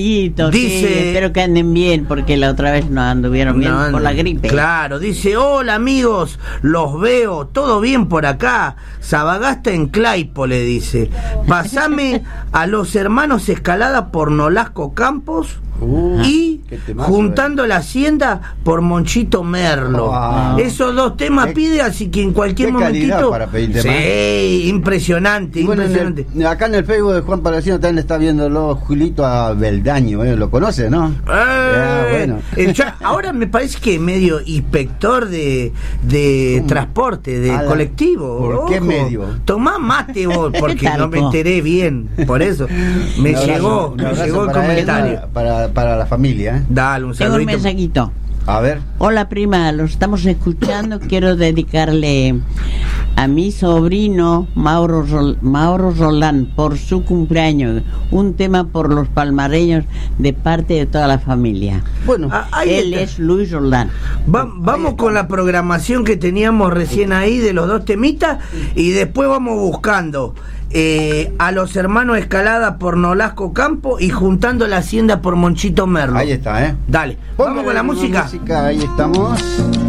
Dice, sí, espero que anden bien, porque la otra vez no anduvieron bien por la gripe. Claro, dice, hola amigos, los veo, todo bien por acá. Sabagasta en Claypole, dice. Pasame a los hermanos Escalada por Nolasco Campos y Juntando la Hacienda por Monchito Merlo. Esos dos temas pide, así que en cualquier momentito. Para pedir temas. Sí, impresionante, bueno, impresionante. Acá en el Facebook de Juan Palacino también está viéndolo Julito Abeldaño, lo conoce, ¿no? Bueno. Ahora me parece que es medio inspector de transporte, de colectivo. ¿Por qué medio? Tomá mate vos, porque no me enteré bien, por eso. Me llegó el comentario. Para la familia, Dale, un saludito. Tengo un mensajito. A ver. Hola prima, los estamos escuchando. Quiero dedicarle a mi sobrino Mauro Roldán por su cumpleaños un tema por los palmareños de parte de toda la familia. Bueno, él es Luis Roldán. Vamos con la programación que teníamos recién ahí de los dos temitas y después vamos buscando a los hermanos Escalada por Nolasco Campo y Juntando la Hacienda por Monchito Merlo. Ahí está, Dale, vamos con la música. Ahí estamos.